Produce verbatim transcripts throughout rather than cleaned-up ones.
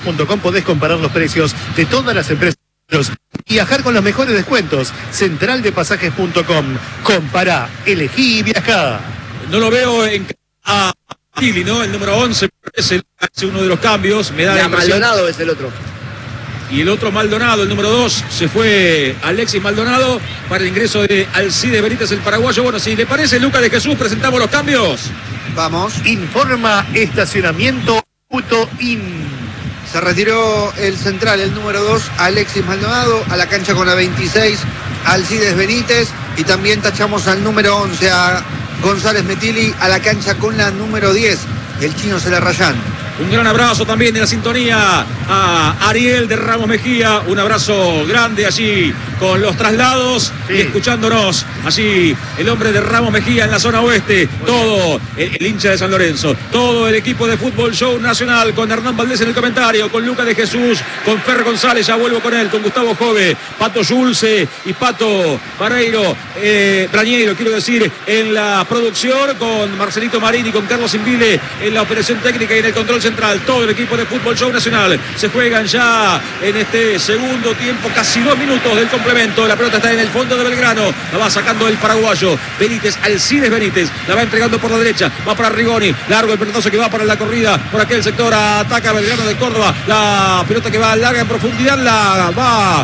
punto com podés comparar los precios de todas las empresas y viajar con los mejores descuentos. central de pasajes punto com. Compará, elegí y viajá. No lo veo en a Tilly, ¿no? El número once es el, uno de los cambios. Me da la Maldonado es el otro. Y el otro Maldonado, el número dos, se fue Alexis Maldonado para el ingreso de Alcides Benítez, el paraguayo. Bueno, si le parece, Lucas de Jesús, presentamos los cambios. Vamos. Informa estacionamiento Auto In. Se retiró el central, el número dos, Alexis Maldonado, a la cancha con la veintiséis, Alcides Benítez, y también tachamos al número once, a González Metilli, a la cancha con la número diez, el chino Celarrayán. Un gran abrazo también de la sintonía a Ariel de Ramos Mejía, un abrazo grande allí con los traslados, sí, y escuchándonos allí el hombre de Ramos Mejía en la zona oeste, todo el, el hincha de San Lorenzo, todo el equipo de Fútbol Show Nacional, con Hernán Valdés en el comentario, con Lucas de Jesús, con Fer González, ya vuelvo con él, con Gustavo Jove, Pato Yulce y Pato Pareiro, eh, Brañero, quiero decir, en la producción, con Marcelito Marini, con Carlos Invile en la operación técnica y en el control central, todo el equipo de Fútbol Show Nacional. Se juegan ya en este segundo tiempo casi dos minutos del complemento. La pelota está en el fondo de Belgrano, la va sacando el paraguayo Benítez, Alcides Benítez, la va entregando por la derecha, va para Rigoni, largo el pelotazo que va para la corrida por aquel sector, ataca Belgrano de Córdoba, la pelota que va larga en profundidad, la va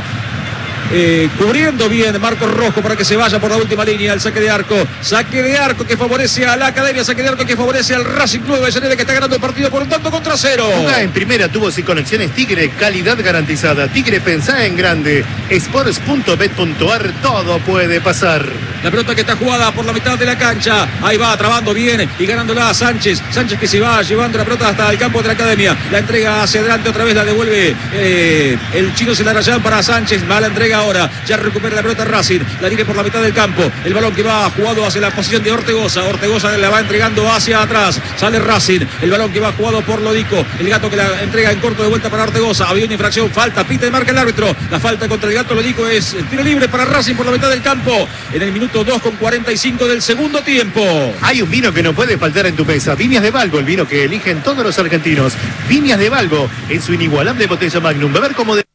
Eh, cubriendo bien Marcos Rojo para que se vaya por la última línea. El saque de arco, saque de arco que favorece a la Academia, saque de arco que favorece al Racing Club de Avellaneda, que está ganando el partido por un tanto contra cero. Jugá en primera, tubos y conexiones Tigre, calidad garantizada. Tigre, pensá en grande. Sports punto bet punto ar, todo puede pasar. La pelota que está jugada por la mitad de la cancha, ahí va trabando bien y ganándola a Sánchez. Sánchez que se va llevando la pelota hasta el campo de la Academia, la entrega hacia adelante, otra vez la devuelve eh, el chino Celarrayán para Sánchez, va la entrega ahora, ya recupera la pelota Racing, la tiene por la mitad del campo, el balón que va jugado hacia la posición de Ortegoza, Ortegoza la va entregando hacia atrás, sale Racing, el balón que va jugado por Lodico, el gato que la entrega en corto de vuelta para Ortegoza, había una infracción, falta, pita y marca el árbitro, la falta contra el gato Lodico es tiro libre para Racing por la mitad del campo, en el minuto dos con cuarenta y cinco del segundo tiempo. Hay un vino que no puede faltar en tu mesa, Viñas de Valgo, el vino que eligen todos los argentinos. Viñas de Valgo, en su inigualable botella Magnum, beber como de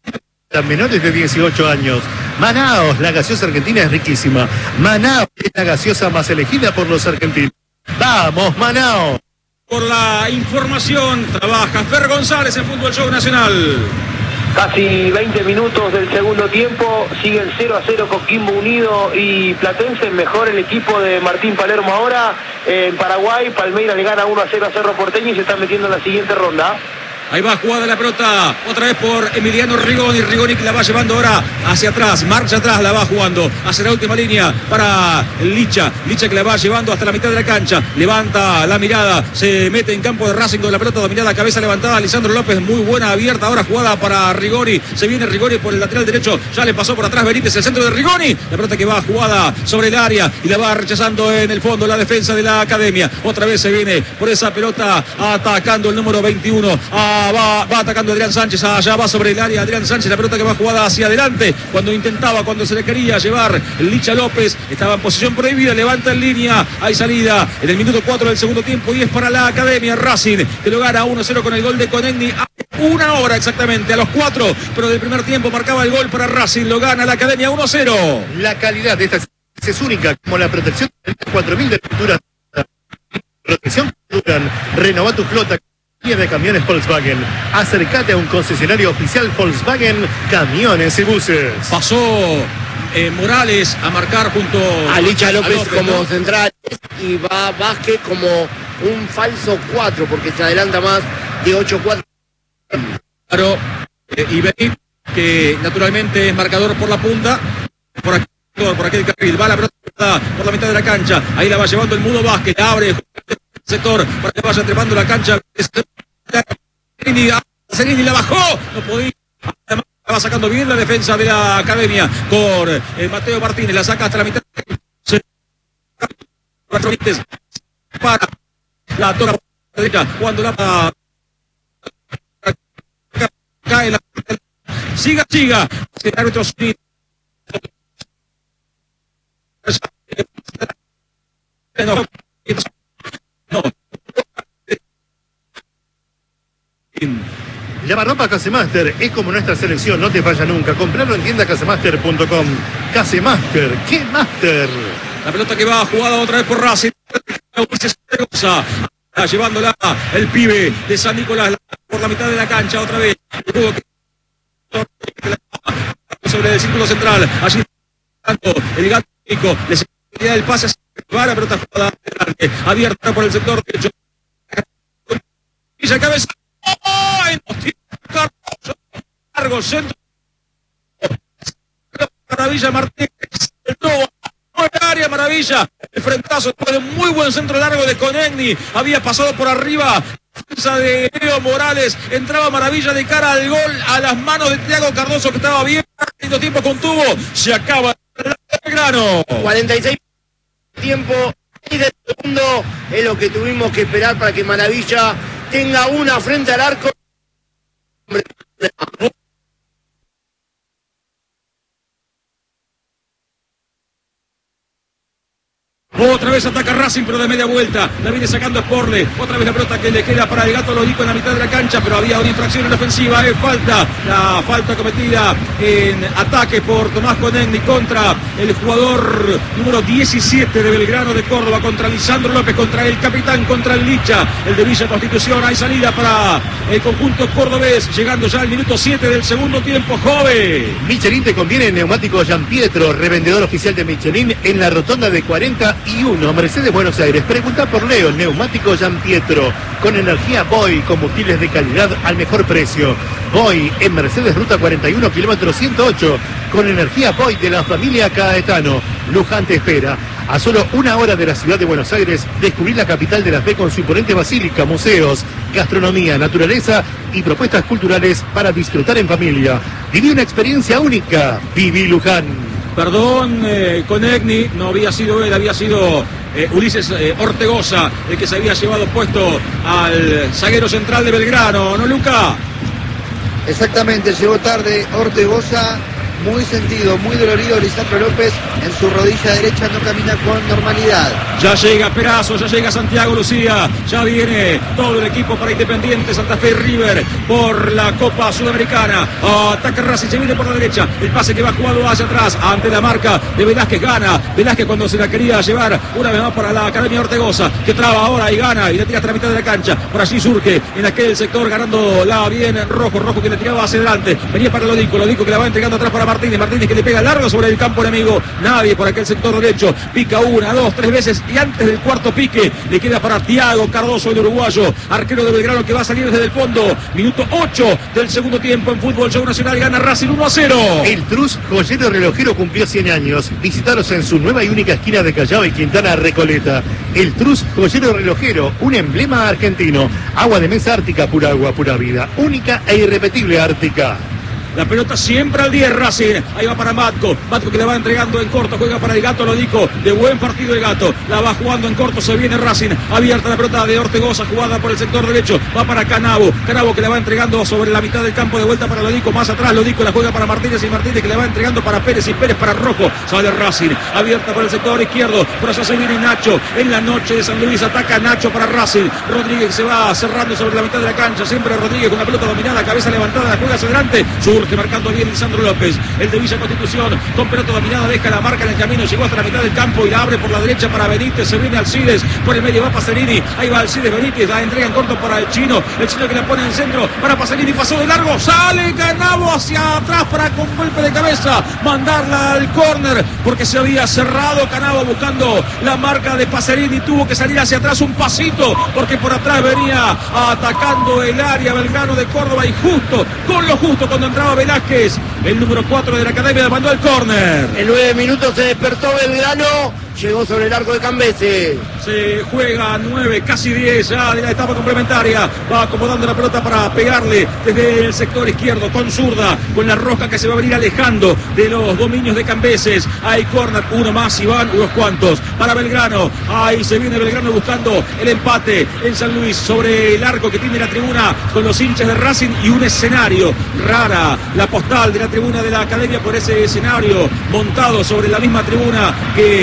a menores de dieciocho años. Manaos, la gaseosa argentina es riquísima. Manaos es la gaseosa más elegida por los argentinos. ¡Vamos, Manaos! Por la información, trabaja Fer González en Fútbol Show Nacional. Casi veinte minutos del segundo tiempo, siguen cero a cero Coquimbo Unido y Platense, mejor el equipo de Martín Palermo ahora. En Paraguay, Palmeiras le gana uno a cero a Cerro Porteño y se está metiendo en la siguiente ronda. Ahí va jugada la pelota, otra vez por Emiliano Rigoni, Rigoni que la va llevando ahora hacia atrás, marcha atrás, la va jugando hacia la última línea para Licha, Licha que la va llevando hasta la mitad de la cancha, levanta la mirada, se mete en campo de Racing con la pelota dominada, cabeza levantada, Lisandro López, muy buena abierta, ahora jugada para Rigoni, se viene Rigoni por el lateral derecho, ya le pasó por atrás Benítez, el centro de Rigoni, la pelota que va jugada sobre el área y la va rechazando en el fondo la defensa de la Academia, otra vez se viene por esa pelota atacando el número veintiuno, a Va, va atacando Adrián Sánchez, allá va sobre el área Adrián Sánchez, la pelota que va jugada hacia adelante, cuando intentaba, cuando se le quería llevar Licha López, estaba en posición prohibida, levanta en línea, hay salida en el minuto cuatro del segundo tiempo y es para la Academia Racing, que lo gana uno a cero con el gol de Conegni a una hora exactamente, a los cuatro, pero del primer tiempo marcaba el gol para Racing, lo gana la Academia uno a cero. La calidad de esta es única, como la protección de cuatro mil de pinturas, protección Duran, renova tu flota de camiones Volkswagen. Acércate a un concesionario oficial Volkswagen, camiones y buses. Pasó eh, Morales a marcar junto a Licha López, a López como ¿no? central y va Vázquez como un falso cuatro porque se adelanta más de ocho cuatro. Claro, eh, y Benítez, que naturalmente es marcador por la punta, por aquí, por aquel carril, va la pelota por la mitad de la cancha, ahí la va llevando el Mudo Vázquez, abre sector para que vaya trepando la cancha. Serini la bajó, no podía. Va sacando bien la defensa de la Academia con eh, Mateo Martínez, la saca hasta la mitad. Para la toca derecha, cuando la cae la siga, siga. El árbitro no. No. Ya Lavarropa Casemaster es como nuestra selección, no te falla nunca. Comprarlo en tienda casemaster punto com. Casemaster, ¿qué master? La pelota que va jugada otra vez por Racing. Llevándola el pibe de San Nicolás por la mitad de la cancha otra vez. Sobre el círculo central. Allí el gato le da el pase a la pelota jugada abierta por el sector derecho. Villa cabeza. ¡Ay! Largo centro. Maravilla Martínez. El nuevo área, Maravilla. El frentazo de un muy buen centro largo de Conegni. Había pasado por arriba. Defensa de Leo Morales. Entraba Maravilla de cara al gol. A las manos de Thiago Cardoso, que estaba bien. Lindo tiempo contuvo. Se acaba el grano. cuarenta y seis tiempo. Y de segundo es lo que tuvimos que esperar para que Maravilla tenga una frente al arco. Otra vez ataca Racing, pero de media vuelta. La viene sacando Sporle. Otra vez la pelota que le queda para el gato Lodico en la mitad de la cancha, pero había una infracción en la ofensiva. Es falta. La falta cometida en ataque por Tomás Conegni contra el jugador número diecisiete de Belgrano de Córdoba, contra Lisandro López, contra el capitán, contra el Licha, el de Villa Constitución. Hay salida para el conjunto cordobés, llegando ya al minuto siete del segundo tiempo. Joven. Michelin te conviene neumático Gianpietro, revendedor oficial de Michelin en la rotonda de cuarenta y uno, Mercedes, Buenos Aires. Pregunta por Leo, neumático Gianpietro, con energía Boy, combustibles de calidad al mejor precio. Boy en Mercedes, ruta cuarenta y uno, kilómetro ciento ocho, con energía Boy de la familia Caetano. Luján te espera. A solo una hora de la ciudad de Buenos Aires, descubrir la capital de la fe con su imponente basílica, museos, gastronomía, naturaleza y propuestas culturales para disfrutar en familia. Viví una experiencia única. Viví Luján. Perdón, eh, Conegni, no había sido él, había sido eh, Ulises eh, Ortegoza, el que se había llevado puesto al zaguero central de Belgrano, ¿no, Luca? Exactamente, llegó tarde Ortegoza, muy sentido, muy dolorido. Lisandro López en su rodilla derecha no camina con normalidad. Ya llega Perazo, ya llega Santiago Lucía, ya viene todo el equipo para Independiente Santa Fe y River por la Copa Sudamericana. Ataca Racing, se viene por la derecha, el pase que va jugado hacia atrás ante la marca de Velázquez. Gana Velázquez cuando se la quería llevar una vez más para la Academia Ortegoza, que traba ahora y gana y le tira hasta la mitad de la cancha. Por allí surge en aquel sector ganando la bien Rojo, Rojo que le tiraba hacia adelante, venía para Lodico, Lodico que la va entregando atrás para Martínez, Martínez que le pega largo sobre el campo enemigo. Nadie por aquel sector derecho, pica una, dos, tres veces y antes del cuarto pique le queda para Thiago Cardoso, el uruguayo, arquero de Belgrano, que va a salir desde el fondo. Minuto ocho del segundo tiempo en Fútbol Show Nacional, gana Racing uno a cero. El Trus Joyero Relojero cumplió cien años. Visitaros en su nueva y única esquina de Callao y Quintana Recoleta. El Trus Joyero Relojero, un emblema argentino. Agua de mesa Ártica, pura agua, pura vida. Única e irrepetible Ártica. La pelota siempre al diez, Racing. Ahí va para Matco. Matco que le va entregando en corto. Juega para el gato Lodico. De buen partido el gato. La va jugando en corto. Se viene Racing. Abierta la pelota de Ortegoza. Jugada por el sector derecho. Va para Canavo. Canavo que le va entregando sobre la mitad del campo. De vuelta para Lodico. Más atrás Lodico la juega para Martínez. Y Martínez que le va entregando para Pérez. Y Pérez para Rojo. Sale Racing. Abierta por el sector izquierdo. Por allá se viene Nacho. En la noche de San Luis ataca Nacho para Racing. Rodríguez se va cerrando sobre la mitad de la cancha. Siempre Rodríguez con la pelota dominada. Cabeza levantada. La juega hacia adelante. Surge marcando bien Lisandro López, el de Villa Constitución, con pelota dominada, deja la marca en el camino, llegó hasta la mitad del campo y la abre por la derecha para Benítez, se viene Alcides, por el medio va Pacerini, ahí va Alcides, Benítez, la entrega en corto para el chino, el chino que la pone en el centro, para Pacerini, pasó de largo, sale Canavo hacia atrás para con golpe de cabeza, mandarla al córner, porque se había cerrado Canavo buscando la marca de Pacerini, tuvo que salir hacia atrás un pasito, porque por atrás venía atacando el área Belgrano de Córdoba y justo, con lo justo cuando entraba Velázquez, el número cuatro de la Academia, mandó al córner. En nueve minutos se despertó Belgrano, llegó sobre el arco de Cambese. Se juega nueve, casi diez ya de la etapa complementaria. Va acomodando la pelota para pegarle desde el sector izquierdo con zurda, con la Roja que se va a venir alejando de los dominios de Cambeses. Hay córner, uno más y van unos cuantos para Belgrano. Ahí se viene Belgrano buscando el empate en San Luis sobre el arco que tiene la tribuna con los hinchas de Racing y un escenario rara, la postal de la tribuna de la Academia por ese escenario montado sobre la misma tribuna que es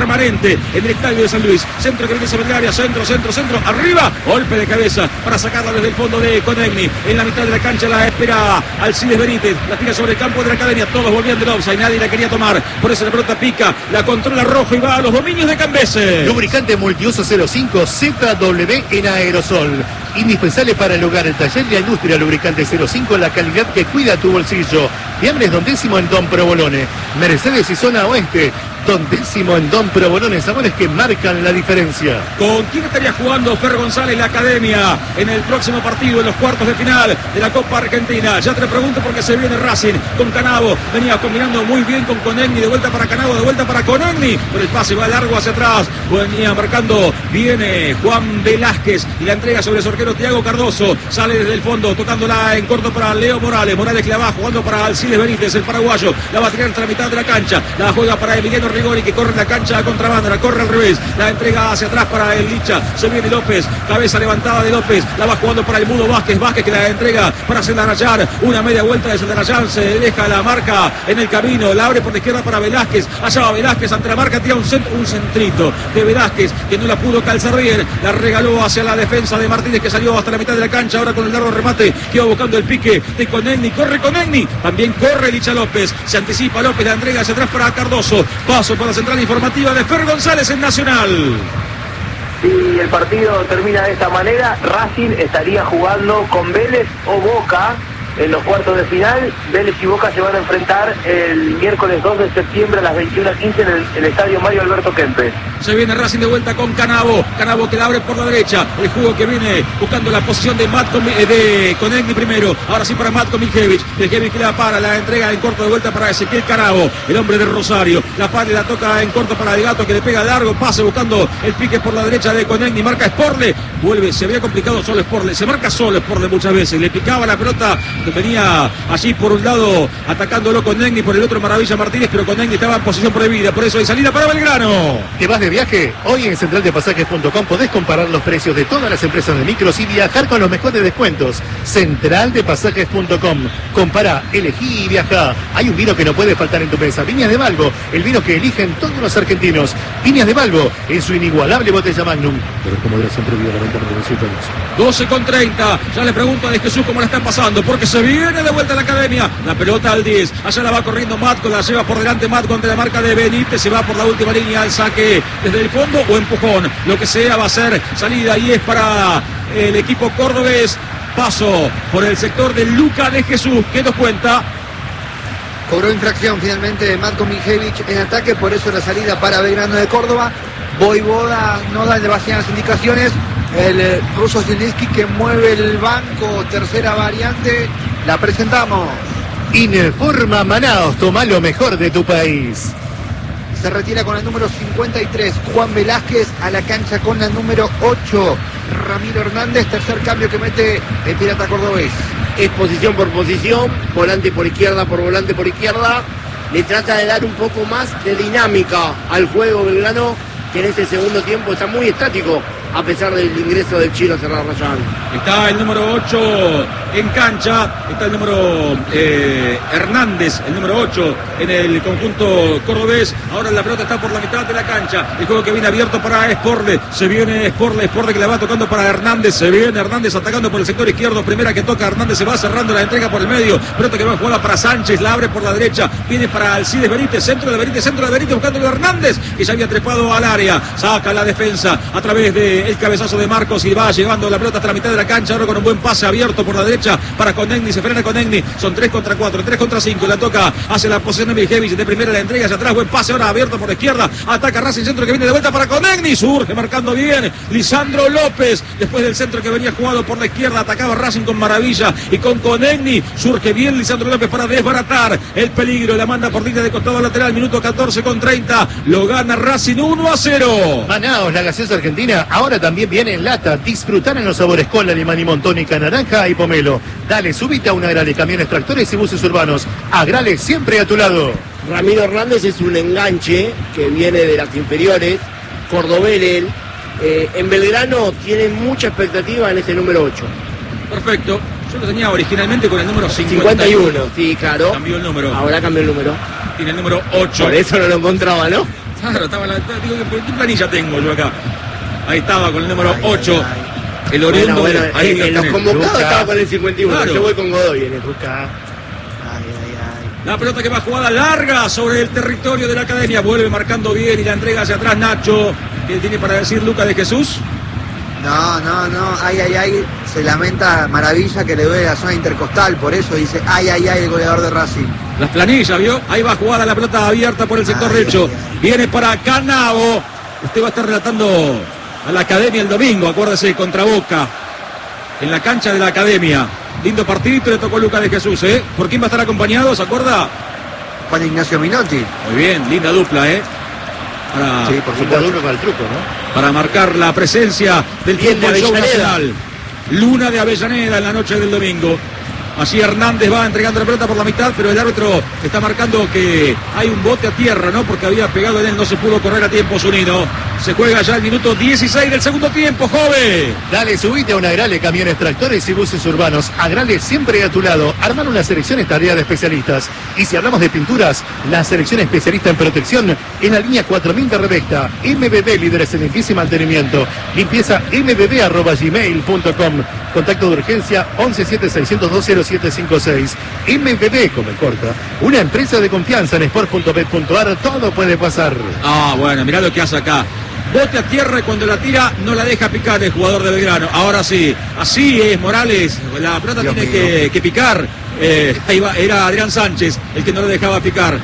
permanente en el estadio de San Luis. Centro que viene sobre el área, centro, centro, centro, arriba, golpe de cabeza para sacarla desde el fondo de Konechny. En la mitad de la cancha la espera Alcides Benítez, la tira sobre el campo de la academia, todos volvían del offside, nadie la quería tomar, por eso la pelota pica, la controla Rojo y va a los dominios de Cambese. Lubricante multiuso cero cinco Z W en aerosol, indispensable para el hogar, el taller de la industria. Lubricante cero cinco, la calidad que cuida tu bolsillo. Fiambres Don Décimo en Don Provolone, Mercedes y zona oeste. Don Décimo en Don Provolone, sabores que marcan la diferencia. ¿Con quién estaría jugando Fer González la academia en el próximo partido, en los cuartos de final de la Copa Argentina? Ya te pregunto porque se viene Racing con Canavo, venía combinando muy bien con Konechny, de vuelta para Canavo, de vuelta para Konechny, por el pase va largo hacia atrás, venía marcando, viene Juan Velázquez y la entrega sobre el arquero Thiago Cardoso, sale desde el fondo, tocándola en corto para Leo Morales, Morales que la va jugando para Alcides Benítez, el paraguayo, la va a tirar hasta la mitad de la cancha, la juega para Emiliano Rigori, que corre en la cancha a contrabanda, la corre al revés, la entrega hacia atrás para el Licha, se viene López, cabeza levantada de López, la va jugando para el Mudo Vázquez, Vázquez que la entrega para Celdarayán, una media vuelta de Celdarayán, se deja la marca en el camino, la abre por la izquierda para Velázquez, allá va Velázquez ante la marca, tira un, centro, un centrito de Velázquez que no la pudo calzar bien, la regaló hacia la defensa de Martínez que salió hasta la mitad de la cancha, ahora con el largo remate, que va buscando el pique de Konechny, corre Konechny, también corre Licha López, se anticipa López, la entrega hacia atrás para Cardoso, paso para la central informativa de Fer González en Nacional. Si el partido termina de esta manera, Racing estaría jugando con Vélez o Boca en los cuartos de final. Vélez y Boca se van a enfrentar el miércoles dos de septiembre a las veintiuna quince en el, el estadio Mario Alberto Kempes. Se viene Racing de vuelta con Canavo, Canavo que la abre por la derecha, el juego que viene buscando la posición de Matko, de Konechny primero, ahora sí para Matko Miljevic, Miljevic que la para, la entrega en corto de vuelta para Ezequiel Canavo, el hombre de Rosario, la para y la toca en corto para el Gato que le pega largo, pase buscando el pique por la derecha de Konechny, marca Sporle, vuelve, se había complicado solo Sporle, se marca solo Sporle muchas veces, le picaba la pelota, venía allí por un lado atacándolo Konechny, por el otro Maravilla Martínez, pero Konechny estaba en posición prohibida, por eso hay salida para Belgrano. ¿Te vas de viaje? Hoy en central de pasajes punto com podés comparar los precios de todas las empresas de micros y viajar con los mejores descuentos. central de pasajes punto com. Compara, elegí y viaja. Hay un vino que no puede faltar en tu mesa. Viñas de Balbo, el vino que eligen todos los argentinos. Viñas de Balbo, en su inigualable botella Magnum. Pero como moderación prohibida, la venta por dieciocho años. doce con treinta. Ya le pregunto a De Jesús cómo la están pasando, porque se viene de vuelta a la academia. La pelota al diez. Allá la va corriendo Matko, la lleva por delante Matko ante la marca de Benítez. Se va por la última línea al saque desde el fondo o empujón. Lo que sea va a ser salida y es para el equipo cordobés. Paso por el sector de Luca De Jesús, que nos cuenta. Cobró infracción finalmente de Matko Miljevic en ataque, por eso la salida para Belgrano de Córdoba. Voivoda no da demasiadas indicaciones. El eh, ruso Zielinski que mueve el banco, tercera variante, la presentamos. Informa Manaos, toma lo mejor de tu país. Se retira con el número cincuenta y tres, Juan Velázquez, a la cancha con la número ocho, Ramiro Hernández, tercer cambio que mete el Pirata Cordobés. Es posición por posición, volante por izquierda por volante por izquierda, le trata de dar un poco más de dinámica al juego Belgrano, que en este segundo tiempo está muy estático, a pesar del ingreso del chino Celdarayán. Está el número ocho en cancha, está el número eh, Hernández, el número ocho en el conjunto cordobés. Ahora la pelota está por la mitad de la cancha, el juego que viene abierto para Sporle, se viene Sporle, Sporle que la va tocando para Hernández, se viene Hernández atacando por el sector izquierdo, primera que toca Hernández, se va cerrando la entrega por el medio, pelota que va jugada para Sánchez, la abre por la derecha, viene para Alcides Benítez, centro de Benítez, centro de Benítez buscándolo a Hernández, que ya había trepado al área, saca la defensa a través de el cabezazo de Marcos y va llevando la pelota hasta la mitad de la cancha, ahora con un buen pase abierto por la derecha para Konechny, se frena Konechny, son tres contra cuatro, tres contra cinco, la toca hacia la posición de Miljevic, de primera la entrega hacia atrás, buen pase ahora abierto por la izquierda, ataca Racing, centro que viene de vuelta para Konechny, surge marcando bien Lisandro López, después del centro que venía jugado por la izquierda, atacaba Racing con maravilla y con Konechny, surge bien Lisandro López para desbaratar el peligro, la manda por línea de costado lateral, minuto catorce con treinta, lo gana Racing uno a cero. Manaos, la gaseosa argentina, ahora también viene en lata. Disfrutar en los sabores cola, limón y tónica, naranja y pomelo. Dale, subite a una Agrale, camiones, tractores y buses urbanos. Agrale siempre a tu lado. Ramiro Hernández es un enganche que viene de las inferiores, cordobés él. Eh, en Belgrano tiene mucha expectativa en ese número ocho. Perfecto. Yo lo tenía originalmente con el número cincuenta y uno. Sí, claro. Cambió el número. Ahora cambió el número. Tiene el número ocho. Por eso no lo encontraba, ¿no? Claro, estaba la, digo, ¿qué planilla tengo yo acá? Ahí estaba con el número ocho. El oriundo. Bueno, bueno, ahí en, en los convocados Luca. Estaba con el cincuenta y uno. Claro. Yo voy con Godoy en el Luca. La pelota que va jugada larga sobre el territorio de la Academia. Vuelve marcando bien y la entrega hacia atrás Nacho. ¿Qué tiene para decir Lucas de Jesús? No, no, no. Ay, ay, ay. Se lamenta Maravilla que le duele la zona intercostal. Por eso dice ay, ay, ay el goleador de Racing. Las planillas, ¿vio? Ahí va jugada la pelota abierta por el sector ay, derecho. Ay, ay. Viene para Canavo. Usted va a estar relatando a la Academia el domingo. Acuérdese, contra Boca. En la cancha de la Academia. Lindo partidito le tocó Lucas de Jesús, ¿eh? ¿Por quién va a estar acompañado? ¿Se acuerda? Juan Ignacio Minotti. Muy bien, linda dupla, ¿eh? Para, sí, por supuesto. Para el truco, ¿no? Para marcar la presencia del fútbol show nacional. Luna de Avellaneda en la noche del domingo. Allí Hernández va entregando la pelota por la mitad, pero el árbitro está marcando que hay un bote a tierra, ¿no? Porque había pegado en él, no se pudo correr a tiempo Zunino. Se juega ya el minuto dieciséis del segundo tiempo, joven. Dale, subite a una Agrale, camiones, tractores y buses urbanos. Agrale siempre a tu lado. Armar una selección es tarea de especialistas. Y si hablamos de pinturas, la selección especialista en protección en la línea cuatro mil de Revesta. M B B, líderes en limpieza y mantenimiento. Limpieza m b b arroba gmail punto com. Contacto de urgencia once siete seis cero dos cero siete cinco seis. M B B, como el corta. Una empresa de confianza en sport punto bet punto a r. Todo puede pasar. Ah, bueno, mirá lo que hace acá. Bote a tierra y cuando la tira no la deja picar el jugador de Belgrano. Ahora sí, así es Morales. La pelota Dios tiene que, que picar. Eh, ahí va, era Adrián Sánchez el que no le dejaba picar.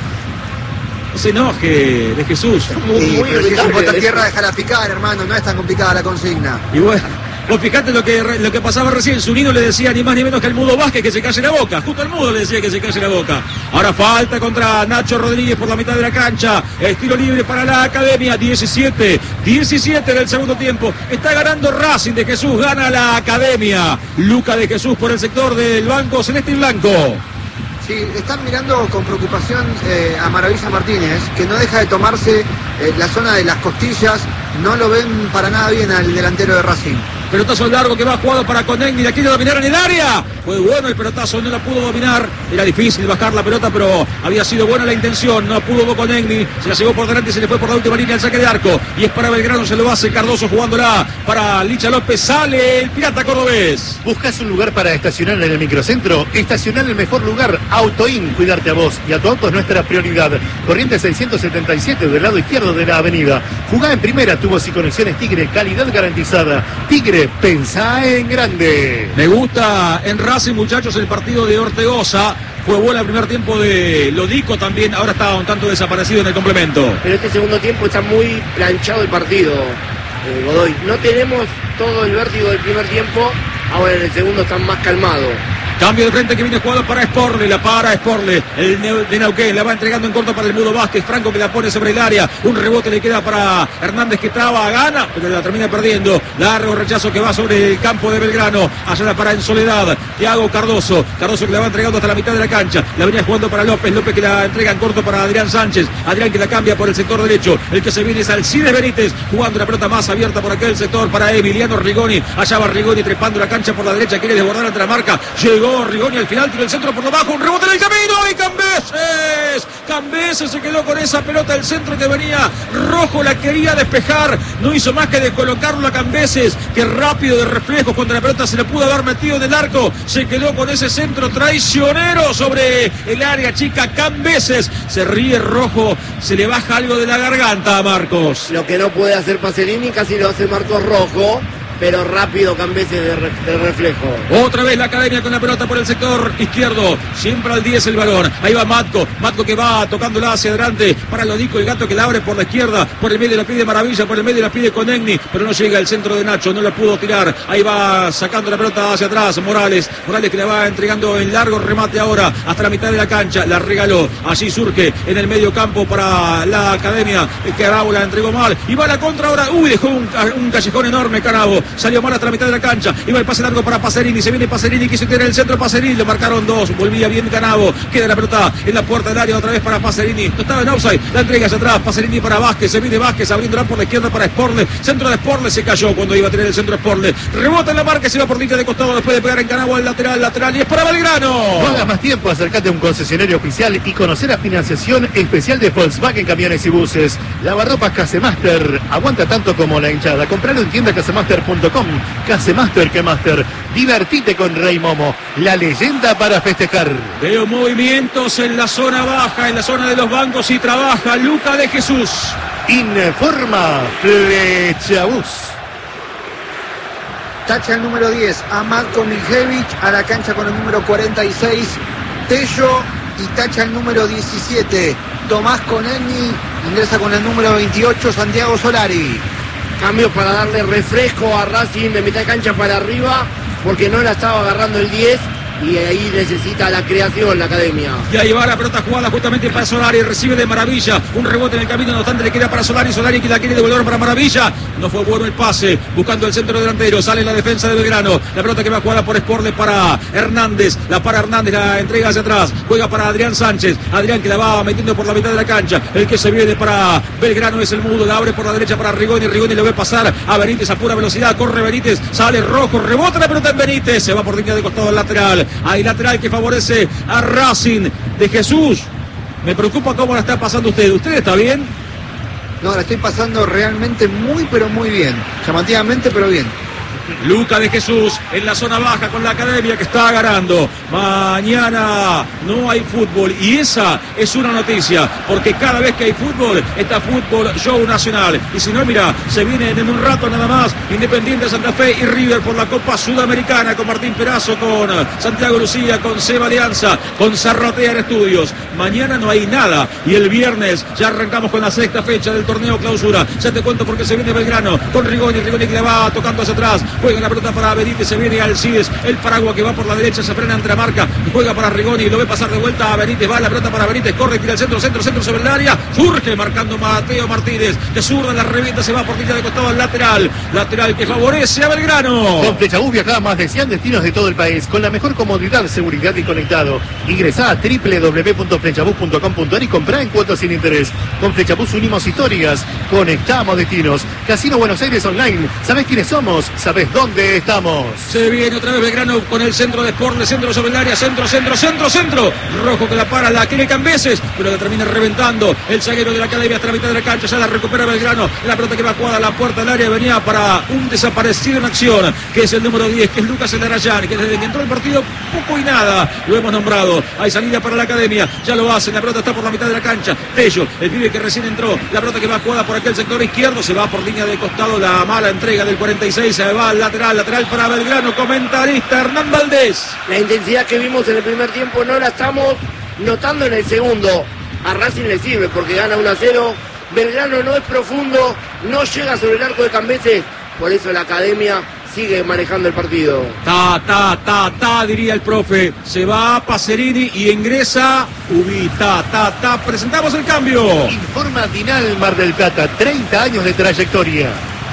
No se enoje de Jesús. Muy, sí, muy pero si es un bote a tierra, déjala picar, hermano. No es tan complicada la consigna. Y bueno, vos fijate lo que, lo que pasaba recién. Zunino le decía ni más ni menos que al Mudo Vázquez que se calle la boca. Justo al Mudo le decía que se calle la boca. Ahora falta contra Nacho Rodríguez por la mitad de la cancha. Estilo libre para la Academia. diecisiete. diecisiete del segundo tiempo. Está ganando Racing de Jesús. Gana la Academia. Luca de Jesús por el sector del banco celeste y blanco. Sí, están mirando con preocupación eh, a Maravilla Martínez, que no deja de tomarse eh, la zona de las costillas. No lo ven para nada bien al delantero de Racing. Pelotazo largo que va jugado para Conegni, la quiere dominar en el área. Fue bueno el pelotazo, no la pudo dominar. Era difícil bajar la pelota, pero había sido buena la intención. No pudo Conegni, se la llevó por delante y se le fue por la última línea el saque de arco. Y es para Belgrano, se lo hace Cardoso jugándola para Licha López. Sale el pirata cordobés. ¿Buscas un lugar para estacionar en el microcentro? Estacionar el mejor lugar. Autoin, cuidarte a vos y a tu auto es nuestra prioridad. Corriente seiscientos setenta y siete del lado izquierdo de la avenida. Jugá en primera, tubos y conexiones Tigre, calidad garantizada. Tigre, pensá en grande. Me gusta en Racing, muchachos, el partido de Ortegoza. Fue bueno el primer tiempo de Lodico también. Ahora está un tanto desaparecido en el complemento. Pero este segundo tiempo está muy planchado el partido, eh, Godoy. No tenemos todo el vértigo del primer tiempo. Ahora en el segundo están más calmados. Cambio de frente que viene jugado para Sporle, la para Sporle, el de Neuquén, la va entregando en corto para el Mudo Vázquez, Franco que la pone sobre el área, un rebote le queda para Hernández que traba, gana, pero la termina perdiendo, largo rechazo que va sobre el campo de Belgrano, allá la para en soledad, Thiago Cardoso, Cardoso que la va entregando hasta la mitad de la cancha, la venía jugando para López, López que la entrega en corto para Adrián Sánchez, Adrián que la cambia por el sector derecho, el que se viene es Alcides Benítez, jugando la pelota más abierta por aquel sector para Emiliano Rigoni, allá va Rigoni trepando la cancha por la derecha, quiere desbordar ante la marca, llegó Rigoni al final, tiró el centro por lo bajo, un rebote en el camino y Cambeses, Cambeses se quedó con esa pelota del centro que venía Rojo, la quería despejar, no hizo más que descolocarlo a Cambeses, que rápido de reflejos contra la pelota se le pudo haber metido en el arco, se quedó con ese centro traicionero sobre el área chica. Cambeses, se ríe Rojo, se le baja algo de la garganta a Marcos. Lo que no puede hacer Pacerini casi lo hace Marcos Rojo, pero rápido Cambeses de, re, de reflejo. Otra vez la Academia con la pelota por el sector izquierdo, siempre al diez el balón, ahí va Matco, Matco que va tocándola hacia adelante para Lodico, el gato que la abre por la izquierda, por el medio la pide Maravilla, por el medio la pide Conegni, pero no llega el centro de Nacho, no la pudo tirar, ahí va sacando la pelota hacia atrás Morales, Morales que la va entregando en largo remate ahora, hasta la mitad de la cancha, la regaló, allí surge en el medio campo para la Academia, Carabo la entregó mal, y va a la contra ahora, uy, dejó un, un callejón enorme Carabo, salió mal hasta la mitad de la cancha, iba el pase largo para Pacerini, se viene Pacerini, quiso tener el centro Pacerini, le marcaron dos, volvía bien Canavo, queda la pelota en la puerta del área otra vez para Pacerini, no estaba en offside, la entrega hacia atrás, Pacerini para Vázquez, se viene Vázquez abriéndola por la izquierda para Sporle, centro de Sporle, se cayó cuando iba a tener el centro Sporle, rebota en la marca, se va por línea de costado después de pegar en Canavo al lateral, lateral, y es para Belgrano. No hagas más más tiempo, acercate a un concesionario oficial y conocer la financiación especial de Volkswagen Camiones y Buses. Lavarropas Casemaster, aguanta tanto como la hinchada. Compralo en tienda casemaster punto com. Casemaster que Master. Divertite con Rey Momo, la leyenda para festejar. Veo movimientos en la zona baja, en la zona de los bancos y trabaja Luca de Jesús. Informa Flechabús. Tacha el número diez a Matko Miljevic, a la cancha con el número cuarenta y seis Tello, y tacha el número diecisiete Tomás Conegni, ingresa con el número veintiocho Santiago Solari. Cambio para darle refresco a Racing de mitad de cancha para arriba, porque no la estaba agarrando el diez. Y ahí necesita la creación la academia. Y ahí va la pelota jugada justamente para Solari. Recibe de Maravilla. Un rebote en el camino. No obstante le queda para Solari. Solari que la quiere devolver para Maravilla. No fue bueno el pase. Buscando el centro delantero. Sale la defensa de Belgrano. La pelota que va jugada por Sporle para Hernández. La para Hernández. La entrega hacia atrás. Juega para Adrián Sánchez. Adrián que la va metiendo por la mitad de la cancha. El que se viene para Belgrano es el mudo. La abre por la derecha para Rigoni. Rigoni lo ve pasar a Benítez a pura velocidad. Corre Benítez. Sale Rojo. Rebota la pelota en Benítez. Se va por línea de costado al lateral. Hay lateral que favorece a Racing de Jesús. Me preocupa cómo la está pasando usted. ¿Usted está bien? No, la estoy pasando realmente muy, pero muy bien. Llamativamente, pero bien. Luca de Jesús en la zona baja con la academia que está ganando. Mañana no hay fútbol y esa es una noticia, porque cada vez que hay fútbol está Fútbol Show Nacional. Y si no, mira, se vienen en un rato nada más Independiente Santa Fe y River por la Copa Sudamericana con Martín Perazo, con Santiago Lucía, con Seba Alianza, con Zarratea en estudios. Mañana no hay nada y el viernes ya arrancamos con la sexta fecha del torneo clausura. Ya te cuento porque se viene Belgrano con Rigoni, Rigoni que la va tocando hacia atrás. Juega la pelota para Benítez, se viene Alcides, el Paragua que va por la derecha, se frena ante la marca, juega para Rigoni, lo ve pasar de vuelta a Benítez, va la pelota para Benítez, corre, tira el centro, centro, centro sobre el área, surge marcando Mateo Martínez, de zurda la revienta, se va por línea de costado al lateral, lateral que favorece a Belgrano. Con Flechabús viaja a más de cien destinos de todo el país, con la mejor comodidad, seguridad y conectado. Ingresá a doble u doble u doble u punto flechabús punto com punto ar y comprá en cuotas sin interés. Con Flechabús unimos historias, conectamos destinos. Casino Buenos Aires Online, ¿sabés quiénes somos? ¿Sabés dónde estamos? Se viene otra vez Belgrano con el centro de Sporle, centro sobre el área, centro, centro, centro, centro. Rojo que la para, la quiere Cambeses, pero la termina reventando el zaguero de la academia hasta la mitad de la cancha, ya la recupera Belgrano. La pelota que va jugada a la puerta del área venía para un desaparecido en acción, que es el número diez, que es Lucas Elarayán, que desde que entró el partido poco y nada lo hemos nombrado. Hay salida para la academia, ya lo hacen, la pelota está por la mitad de la cancha. Tello, el pibe que recién entró, la pelota que va jugada por aquel sector izquierdo, se va por línea de costado, la mala entrega del cuarenta y seis, se va al lateral, lateral para Belgrano, comentarista Hernán Valdés. La intensidad que vimos en el primer tiempo no la estamos notando en el segundo. A Racing le sirve porque gana uno a cero. Belgrano no es profundo, no llega sobre el arco de Cambeses, por eso la academia sigue manejando el partido. Ta, ta, ta, ta, diría el profe. Se va Pacerini y ingresa Ubita, ta, ta. Presentamos el cambio. Informa Dinal Mar del Plata, treinta años de trayectoria.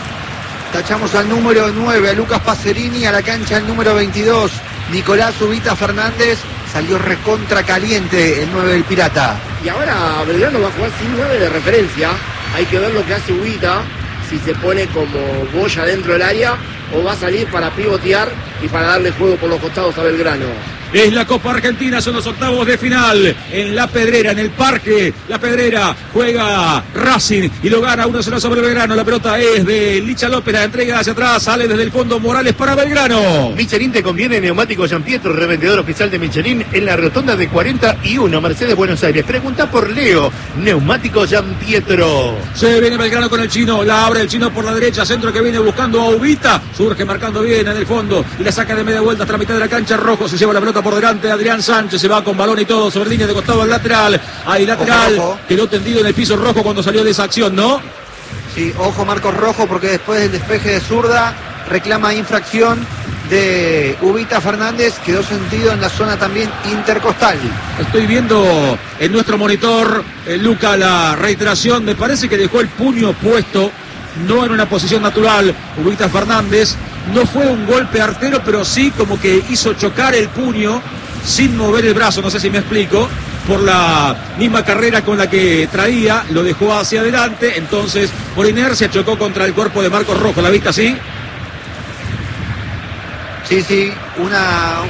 Tachamos al número nueve, a Lucas Pacerini, a la cancha el número veintidós, Nicolás Ubita Fernández. Salió recontra caliente el nueve del Pirata. Y ahora Belgrano va a jugar sin nueve de referencia. Hay que ver lo que hace Ubita, si se pone como boya dentro del área o va a salir para pivotear y para darle juego por los costados a Belgrano. Es la Copa Argentina, son los octavos de final en La Pedrera, en el Parque La Pedrera. Juega Racing y lo gana uno cero sobre Belgrano. La pelota es de Licha López, la entrega hacia atrás, sale desde el fondo Morales para Belgrano. Michelin te conviene, neumático Gianpietro, revendedor oficial de Michelin en la rotonda de cuarenta y uno, Mercedes, Buenos Aires. Pregunta por Leo, neumático Gianpietro. Se viene Belgrano con el chino, la abre el chino por la derecha, centro que viene buscando a Ubita, surge marcando bien en el fondo y la saca de media vuelta hasta la mitad de la cancha. Rojo se lleva la pelota por delante, Adrián Sánchez se va con balón y todo sobre línea de costado al lateral. Hay lateral, ojo, ojo. Quedó tendido en el piso Rojo cuando salió de esa acción, ¿no? Sí, ojo Marcos Rojo, porque después del despeje de zurda reclama infracción de Ubita Fernández, quedó sentido en la zona también intercostal. Estoy viendo en nuestro monitor, eh, Luca, la reiteración, me parece que dejó el puño puesto, no en una posición natural, Ubita Fernández. No fue un golpe artero, pero sí como que hizo chocar el puño sin mover el brazo, no sé si me explico, por la misma carrera con la que traía, lo dejó hacia adelante, entonces por inercia chocó contra el cuerpo de Marcos Rojo. ¿La viste así? Sí, sí, una, un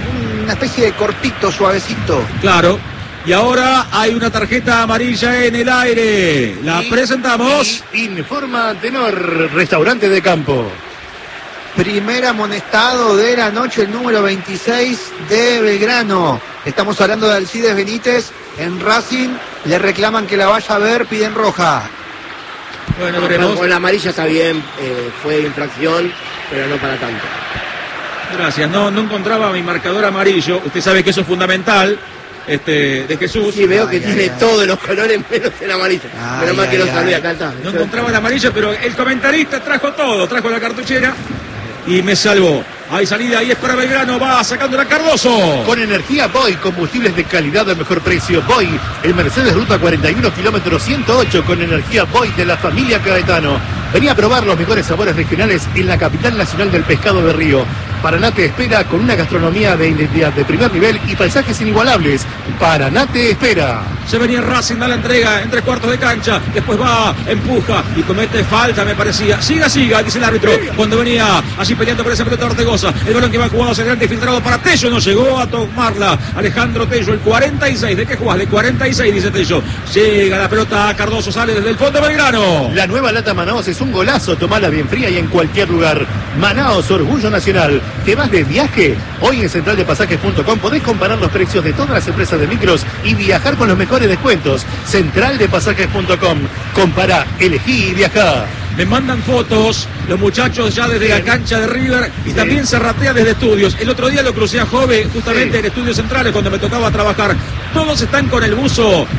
una especie de cortito, suavecito. Claro. Y ahora hay una tarjeta amarilla en el aire. La y, presentamos. Y informa Tenor, restaurante de campo. Primer amonestado de la noche, el número veintiséis de Belgrano. Estamos hablando de Alcides Benítez en Racing. Le reclaman que la vaya a ver, piden roja. Bueno, no, veremos. Con la amarilla está bien, eh, fue infracción, pero no para tanto. Gracias. No, no encontraba mi marcador amarillo. Usted sabe que eso es fundamental. Este, de Jesús. Sí, veo que ay, tiene ay, todos los colores menos el amarillo. Ay, Menos mal que ay, lo salvé, ay. acá está. No encontraba el amarillo, pero el comentarista trajo todo, trajo la cartuchera y me salvó. Hay salida y es para Belgrano, va sacando la Cardoso. Con energía Boy, combustibles de calidad al mejor precio. Boy, el Mercedes Ruta cuarenta y uno, kilómetro ciento ocho, con energía Boy de la familia Caetano. Venía a probar los mejores sabores regionales en la capital nacional del pescado de río. Paraná te espera con una gastronomía de identidad de primer nivel y paisajes inigualables. Paraná te espera. Se venía Racing, da la entrega en tres cuartos de cancha, después va, empuja y comete falta, me parecía. Siga, siga, dice el árbitro. Cuando venía allí peleando por esa pelota Ortegoza, el balón que va jugado hacia adelante, filtrado para Tello, no llegó a tomarla. Alejandro Tello, el cuarenta y seis. ¿De qué jugás? De cuarenta y seis, dice Tello. Llega la pelota a Cardoso, sale desde el fondo Belgrano. La nueva lata Manaos es un golazo, tomala bien fría y en cualquier lugar. Manaos, orgullo nacional. ¿Te vas de viaje? Hoy en central de pasajes punto com podés comparar los precios de todas las empresas de micros y viajar con los mejores descuentos. central de pasajes punto com. Compará, elegí y viajá. Me mandan fotos los muchachos ya desde Bien. la cancha de River y Sí. también se ratea desde estudios. El otro día lo crucé a Jove justamente Sí. en estudios centrales cuando me tocaba trabajar. Todos están con el buzo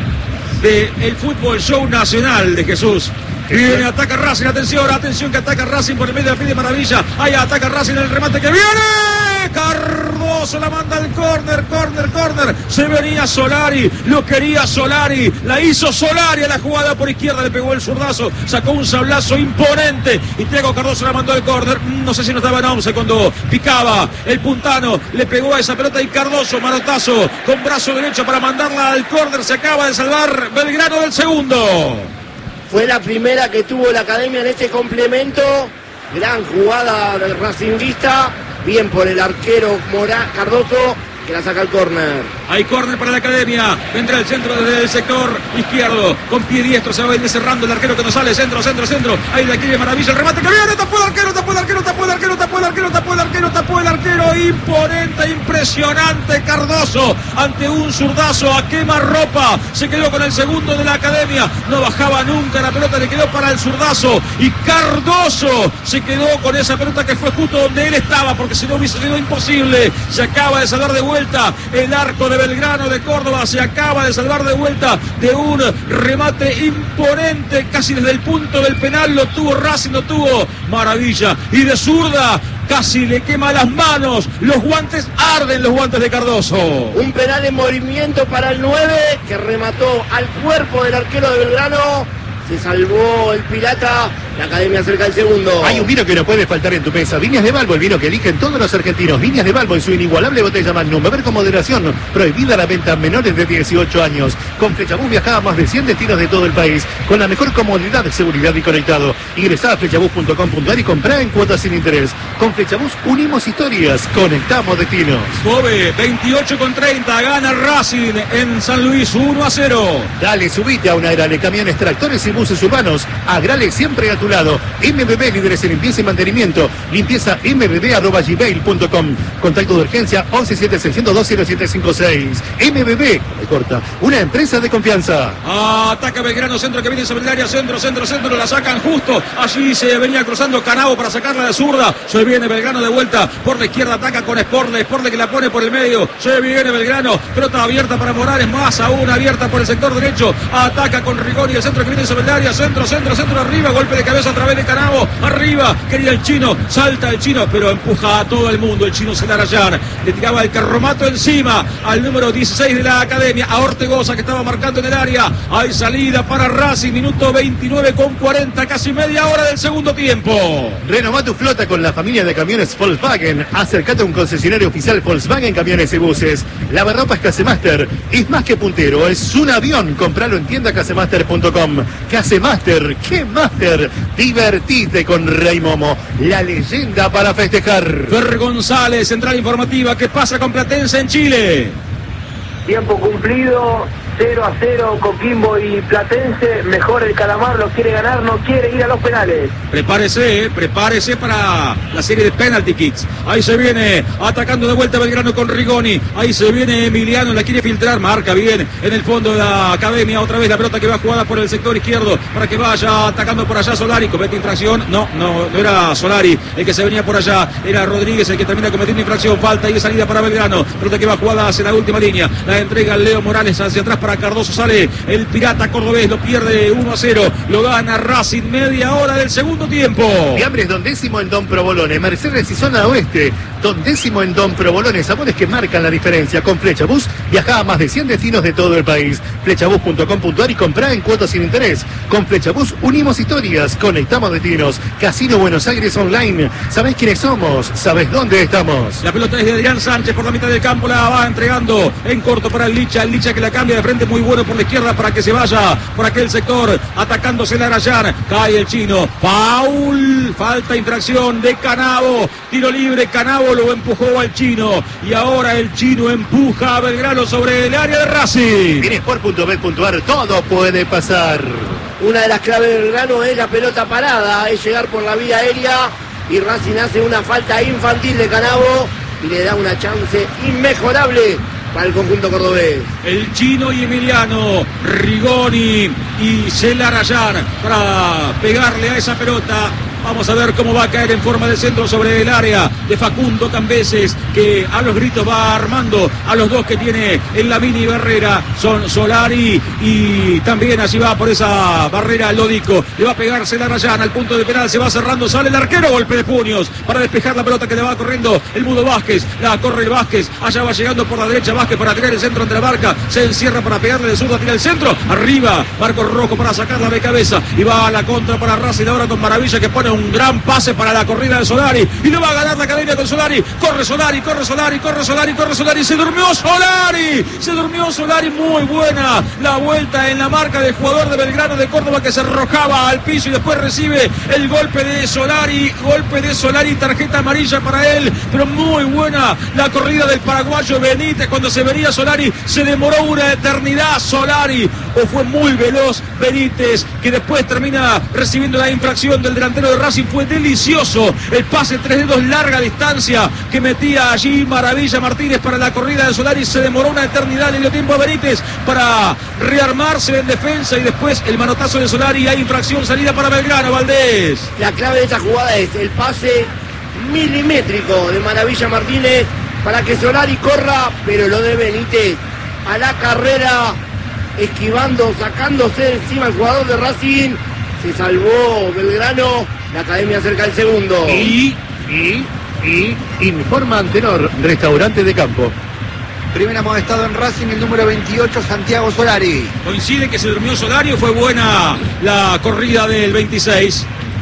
del fútbol show nacional de Jesús. Viene, ataca Racing, atención, atención que ataca Racing por el medio de la pide maravilla. Ahí ataca Racing en el remate que viene. Cardoso la manda al córner, córner, córner. Se venía Solari, lo quería Solari, la hizo Solari a la jugada por izquierda, le pegó el zurdazo, sacó un sablazo imponente y Thiago Cardoso la mandó al córner. No sé si no estaba en once cuando picaba el puntano, le pegó a esa pelota y Cardoso, manotazo con brazo derecho para mandarla al córner. Se acaba de salvar Belgrano del segundo. Fue la primera que tuvo la academia en este complemento. Gran jugada del Racingista. Bien por el arquero Morá Cardoso, que la saca al córner. Hay córner para la academia. Vendrá el centro desde el sector izquierdo. Con pie diestro se va a ir cerrando el arquero que no sale. Centro, centro, centro. Ahí de aquí de maravilla el remate que viene. Tapó el arquero, tapó el arquero, tapó el arquero, tapó el arquero, tapó el arquero, tapó el arquero. Imponente, impresionante Cardoso. Ante un zurdazo a quemarropa. Se quedó con el segundo de la academia. No bajaba nunca la pelota, le quedó para el zurdazo. Y Cardoso se quedó con esa pelota que fue justo donde él estaba, porque si no hubiese sido imposible. Se acaba de salvar de vuelta el arco de Belgrano de Córdoba, se acaba de salvar de vuelta de un remate imponente casi desde el punto del penal. Lo tuvo Racing, lo tuvo Maravilla, y de zurda casi le quema las manos, los guantes arden, los guantes de Cardoso. Un penal en movimiento para el nueve, que remató al cuerpo del arquero de Belgrano. Se salvó el pirata, la academia cerca del segundo. Hay un vino que no puede faltar en tu mesa. Viñas de Balbo, el vino que eligen todos los argentinos. Viñas de Balbo en su inigualable botella Magnum. Beber con moderación. Prohibida la venta a menores de dieciocho años. Con Flechabús viajaba a más de cien destinos de todo el país. Con la mejor comodidad, seguridad y conectado. Ingresá a flechabús punto com punto ar y comprá en cuotas sin interés. Con Flechabús unimos historias. Conectamos destinos. Jove, veintiocho con treinta, gana Racing en San Luis, uno a cero. Dale, subite a una Agrale, camiones, tractores y buses urbanos. Agrale siempre a tu lado. M B B, líderes en limpieza y mantenimiento. Limpieza m b b arroba gmail punto com. Contacto de urgencia once siete seis cero dos cero siete cinco seis. M B B, corta, una empresa de confianza. Ataca Belgrano, centro que viene sobre el área, centro, centro, centro, la sacan justo. Allí se venía cruzando Canavo para sacarla de zurda. Se viene Belgrano de vuelta por la izquierda, ataca con Sporle, Sporle que la pone por el medio. Se viene Belgrano, pelota abierta para Morales, más aún abierta por el sector derecho. Ataca con Rigoni, el centro que viene sobre el área, centro, centro, centro, arriba, golpe de cabeza a través de Canavo. Arriba, quería el chino, salta el chino, pero empuja a todo el mundo. El chino Celarayán le tiraba el carromato encima al número dieciséis de la academia, a Ortegoza, que estaba marcando en el área. Hay salida para Racing, minuto veintinueve con cuarenta, casi media hora del segundo tiempo. Renová tu flota con la familia de camiones Volkswagen. Acércate a un concesionario oficial Volkswagen Camiones y Buses. Lavarropa es Casemaster. Es más que puntero, es un avión. Compralo en tienda casemaster punto com. Casemaster, ¿qué Master? Divertite con Rey Momo, la leyenda para festejar. Fer González, central informativa. ¿Qué pasa con Platense en Chile? Tiempo cumplido, cero a cero Coquimbo y Platense. Mejor el Calamar, lo quiere ganar, no quiere ir a los penales. Prepárese, prepárese para la serie de penalty kicks. Ahí se viene atacando de vuelta Belgrano con Rigoni. Ahí se viene Emiliano, la quiere filtrar, marca bien en el fondo de la academia. Otra vez la pelota que va jugada por el sector izquierdo para que vaya atacando por allá Solari. Comete infracción. No, no, no era Solari el que se venía por allá. Era Rodríguez el que termina cometiendo infracción. Falta y de salida para Belgrano. Pelota que va jugada hacia la última línea. La entrega Leo Morales hacia atrás para Cardoso. Sale el pirata cordobés, lo pierde uno a cero. Lo gana Racing, media hora del segundo tiempo. Fiambres Don Décimo en Don Provolone, Mercedes y zona oeste. Don Décimo en Don Provolone, sabores que marcan la diferencia. Con Flechabús viaja a más de cien destinos de todo el país. Flechabús punto com punto ar y comprá en cuotas sin interés. Con Flechabús unimos historias, conectamos destinos. Casino Buenos Aires Online. ¿Sabés quiénes somos? ¿Sabés dónde estamos? La pelota es de Adrián Sánchez por la mitad del campo, la va entregando en corto para el Licha. El Licha que la cambia de frente, muy bueno por la izquierda para que se vaya por aquel sector, atacándose la Arayán. Cae el chino, foul, falta, infracción de Canavo, tiro libre, Canavo lo empujó al chino y ahora el chino empuja a Belgrano sobre el área de Racing. En sport punto bet punto ar todo puede pasar. Una de las claves del Belgrano es la pelota parada, es llegar por la vía aérea y Racing hace una falta infantil de Canavo y le da una chance inmejorable para el conjunto cordobés. El chino y Emiliano, Rigoni y Celarayán para pegarle a esa pelota. Vamos a ver cómo va a caer en forma de centro sobre el área de Facundo Cambeses, que a los gritos va armando a los dos que tiene en la mini barrera. Son Solari y también allí va por esa barrera Lodico. Le va a pegarse la Rayana al punto de penal, se va cerrando, sale el arquero, golpe de puños para despejar la pelota que le va corriendo el Mudo Vázquez. La corre el Vázquez, allá va llegando por la derecha Vázquez para tirar el centro ante la barca. Se encierra para pegarle de zurda, tira el centro. Arriba, Marco Rojo para sacarla de cabeza y va a la contra para Racing ahora con Maravilla que pone un gran pase para la corrida de Solari y le va a ganar la academia con Solari. Corre Solari, corre Solari, corre Solari, corre Solari. Se durmió Solari, se durmió Solari. Muy buena la vuelta en la marca del jugador de Belgrano de Córdoba que se arrojaba al piso y después recibe el golpe de Solari. Golpe de Solari, tarjeta amarilla para él, pero muy buena la corrida del paraguayo Benítez. Cuando se venía Solari se demoró una eternidad Solari, o fue muy veloz Benítez, que después termina recibiendo la infracción del delantero de Racing. Fue delicioso el pase tres dedos larga distancia que metía allí Maravilla Martínez para la corrida de Solari. Se demoró una eternidad, le dio tiempo a Benítez para rearmarse en defensa y después el manotazo de Solari. Hay infracción, salida para Belgrano. Valdés. La clave de esta jugada es el pase milimétrico de Maravilla Martínez para que Solari corra, pero lo de Benítez a la carrera, esquivando, sacándose encima el jugador de Racing. Se salvó Belgrano, la academia cerca del segundo. Y, y, y, informa Antenor, restaurante de campo. Primer amonestado en Racing, el número veintiocho, Santiago Solari. Coincide que se durmió Solari o fue buena la corrida del veintiséis.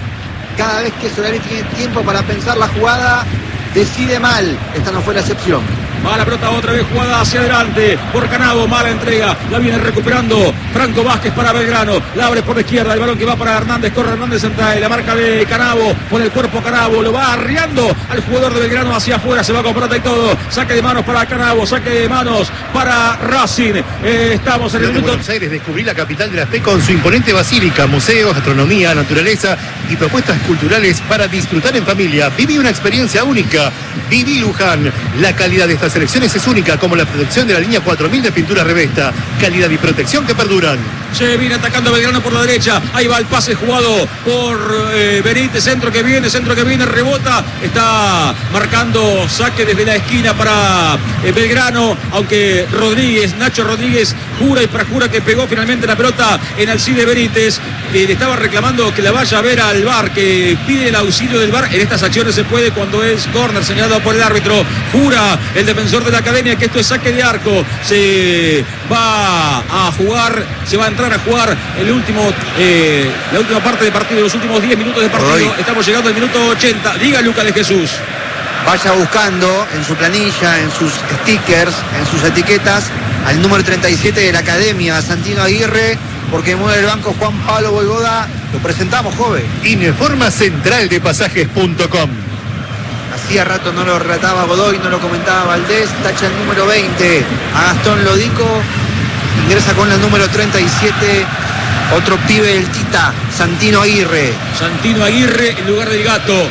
Cada vez que Solari tiene tiempo para pensar la jugada, decide mal. Esta no fue la excepción. Va la pelota otra vez jugada hacia adelante por Canavo, mala entrega, la viene recuperando Franco Vázquez para Belgrano, la abre por la izquierda, el balón que va para Hernández, corre Hernández entre la marca de Canavo, por el cuerpo Canavo, lo va arriando al jugador de Belgrano hacia afuera, se va con pelota y todo, saque de manos para Canavo, saque de manos para Racing. Eh, estamos en el minuto... Buenos Aires, descubrí la capital de la fe con su imponente basílica, museos, gastronomía, naturaleza y propuestas culturales para disfrutar en familia. Viví una experiencia única. Viví Luján. La calidad de estas selecciones es única, como la protección de la línea cuatro mil de pintura Revesta. Calidad y protección que perduran. Se viene atacando Belgrano por la derecha. Ahí va el pase jugado por eh, Benítez. Centro que viene, centro que viene, rebota. Está marcando saque desde la esquina para eh, Belgrano. Aunque Rodríguez, Nacho Rodríguez, jura y perjura que pegó finalmente la pelota en Alcide Benítez. Eh, le estaba reclamando que la vaya a ver al V A R, que pide el auxilio del V A R. En estas acciones se puede cuando es córner señalado por el árbitro. Jura el defensor de la academia que esto es saque de arco. Se va a jugar, se va a entrar a jugar el último, eh, la última parte del partido, los últimos diez minutos de partido. Hoy estamos llegando al minuto ochenta. Diga Lucas de Jesús. Vaya buscando en su planilla, en sus stickers, en sus etiquetas, al número treinta y siete de la academia, Santino Aguirre, porque mueve el banco Juan Pablo Voivoda Lo presentamos, joven. Informa central de pasajes punto com. Hacía rato no lo relataba Godoy, no lo comentaba Valdés. Tacha el número veinte a Gastón Lodico. Ingresa con el número treinta y siete. Otro pibe del Tita, Santino Aguirre. Santino Aguirre en lugar del Gato.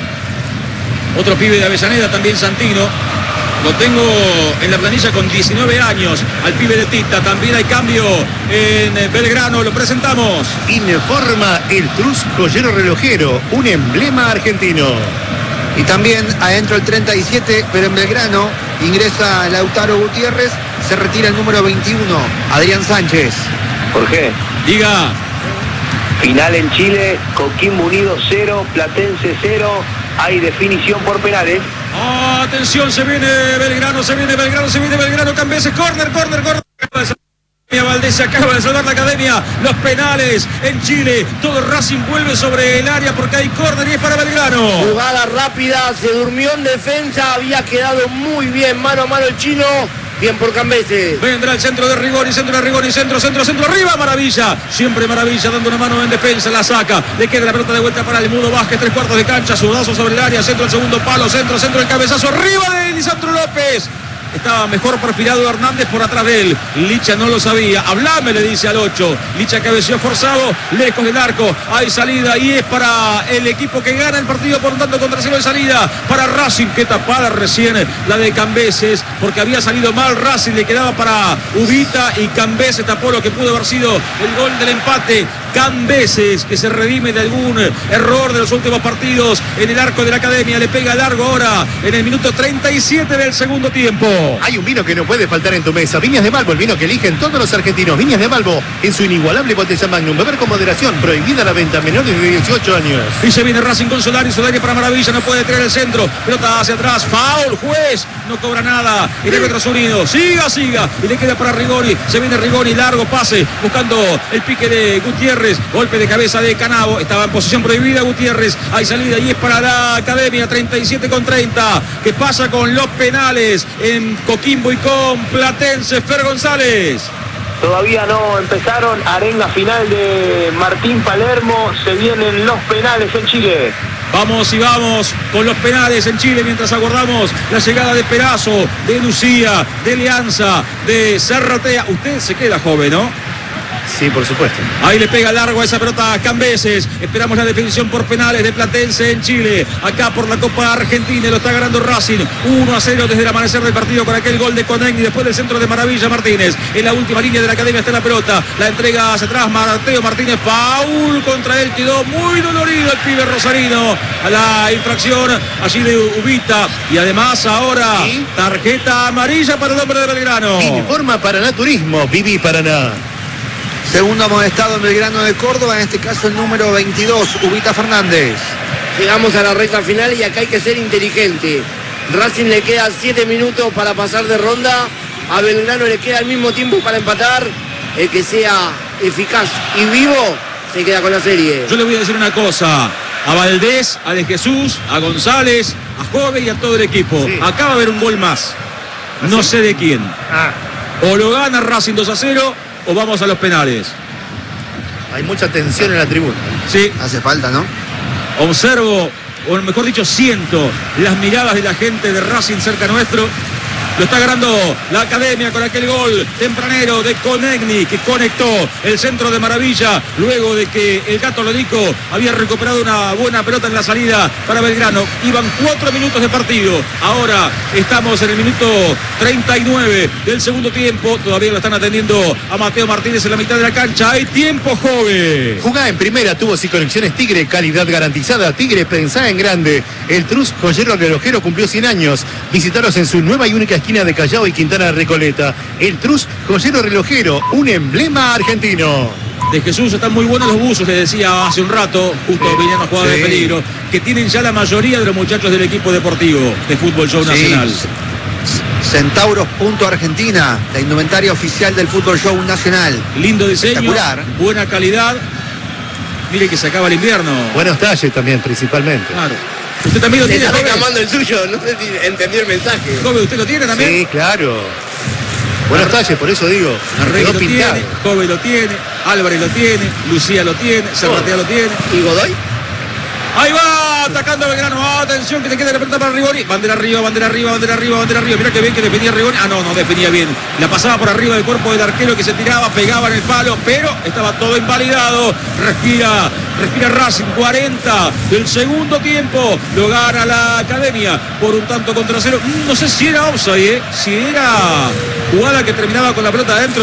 Otro pibe de Avellaneda, también Santino. Lo tengo en la planilla con diecinueve años. Al pibe de Tita. También hay cambio en Belgrano. Lo presentamos. Informa el Trus Joyero Relojero, un emblema argentino. Y también adentro el treinta y siete, pero en Belgrano ingresa Lautaro Gutiérrez. Se retira el número veintiuno, Adrián Sánchez. Jorge. Diga. Final en Chile, Coquimbo Unido cero, Platense cero. Hay definición por penales. Atención, se viene Belgrano, se viene Belgrano, se viene Belgrano. Cambeses, córner, córner, córner. Valdés se acaba de salvar la academia. Los penales en Chile. Todo Racing vuelve sobre el área porque hay córner y es para Belgrano. Jugada rápida, se durmió en defensa. Había quedado muy bien mano a mano el chino. Bien por Cambeses. Vendrá el centro de Rigoni, centro de Rigoni, centro, centro, centro, arriba, Maravilla. Siempre Maravilla dando una mano en defensa, la saca. Le queda la pelota de vuelta para el Mudo Vázquez, tres cuartos de cancha, sudazo sobre el área, centro, el segundo palo, centro, centro, el cabezazo, arriba de Lisandro López. Estaba mejor perfilado Hernández por atrás de él. Licha no lo sabía. Hablame, le dice al ocho. Licha cabeció forzado, lejos del arco. Hay salida y es para el equipo que gana el partido por un tanto contra cero de salida. Para Racing, que tapada recién la de Cambeses, porque había salido mal Racing. Le quedaba para Ubita y Cambeses tapó lo que pudo haber sido el gol del empate. Cambeses, que se redime de algún error de los últimos partidos en el arco de la academia. Le pega largo ahora en el minuto treinta y siete del segundo tiempo. Hay un vino que no puede faltar en tu mesa. Viñas de Balbo, el vino que eligen todos los argentinos. Viñas de Balbo, en su inigualable botella Magnum. Beber con moderación, prohibida la venta a menores de dieciocho años. Y se viene Racing con Solari, Solari para Maravilla, no puede traer el centro. Pelota hacia atrás, foul, juez, no cobra nada. Y el árbitro Zunino, siga, siga. Y le queda para Rigoni, se viene Rigoni, largo pase, buscando el pique de Gutiérrez. Golpe de cabeza de Canavo, estaba en posición prohibida Gutiérrez. Hay salida y es para la academia, treinta y siete con treinta. ¿Qué pasa con los penales en Coquimbo y con Platense? Fer González. Todavía no empezaron. Arenga final de Martín Palermo. Se vienen los penales en Chile. Vamos y vamos con los penales en Chile mientras aguardamos la llegada de Perazo, de Lucía, de Alianza, de Serratea. Usted se queda joven, ¿no? Sí, por supuesto. Ahí le pega largo a esa pelota a Cambeses. Esperamos la definición por penales de Platense en Chile. Acá por la Copa Argentina lo está ganando Racing. uno a cero desde el amanecer del partido con aquel gol de Conegni. Después del centro de Maravilla Martínez. En la última línea de la academia está la pelota. La entrega hacia atrás Mateo Martínez. Paul contra él. Quedó muy dolorido el pibe rosarino. A la infracción allí de Ubita. Y además ahora ¿sí? Tarjeta amarilla para el hombre de Belgrano. Informa Paraná Turismo. Viví Paraná. Segundo amonestado en Belgrano de Córdoba, en este caso el número veintidós, Ubita Fernández. Llegamos a la recta final y acá hay que ser inteligente. Racing le queda siete minutos para pasar de ronda. A Belgrano le queda el mismo tiempo para empatar. El que sea eficaz y vivo se queda con la serie. Yo le voy a decir una cosa. A Valdés, a De Jesús, a González, a Jove y a todo el equipo. Sí. Acá va a haber un gol más. No ¿Ah, sí? sé de quién. Ah. O lo gana Racing dos a cero... o vamos a los penales. Hay mucha tensión en la tribuna. Sí. Hace falta, ¿no? Observo, o mejor dicho, siento las miradas de la gente de Racing cerca nuestro. Lo está ganando la academia con aquel gol tempranero de Conegni, que conectó el centro de Maravilla luego de que el Gato Lodico había recuperado una buena pelota en la salida para Belgrano. Iban cuatro minutos de partido. Ahora estamos en el minuto treinta y nueve del segundo tiempo. Todavía lo están atendiendo a Mateo Martínez en la mitad de la cancha. Hay tiempo, joven. Jugá en primera, tubos y conexiones Tigre, calidad garantizada. Tigre, pensá en grande. El Trus Joyero Relojero cumplió cien años. Visitaros en su nueva y única esquina de Callao y Quintana Recoleta. El Trus Joyero Relojero, un emblema argentino. De Jesús están muy buenos los buzos, le decía hace un rato, justo sí, viniendo a jugar sí. de peligro, que tienen ya la mayoría de los muchachos del equipo deportivo de Fútbol Show sí. Nacional. Centauros punto Argentina, la indumentaria oficial del Fútbol Show Nacional. Lindo diseño, buena calidad. Mire que se acaba el invierno. Buenos talles también, principalmente. Claro. Usted también lo Le tiene. está reclamando el suyo, no sé si entendió el mensaje. ¿Cómo, usted lo tiene también? Sí, claro. Buenos talles, por eso digo. Arregui Quedó lo pintado. tiene, Kobe lo tiene, Álvarez lo tiene, Lucía lo tiene, Serratea lo tiene. ¿Y Godoy? Ahí va, atacando Belgrano. Atención que le queda la pelota para Rigoni. Bandera arriba, bandera arriba, bandera arriba, bandera arriba. Mirá que bien que defendía Rigoni. Ah, no, no defendía bien. La pasaba por arriba del cuerpo del arquero que se tiraba, pegaba en el palo, pero estaba todo invalidado. Respira, respira Racing. cuarenta del segundo tiempo. Lo gana la Academia por un tanto contra cero. No sé si era offside, ¿eh? Si era jugada que terminaba con la pelota adentro.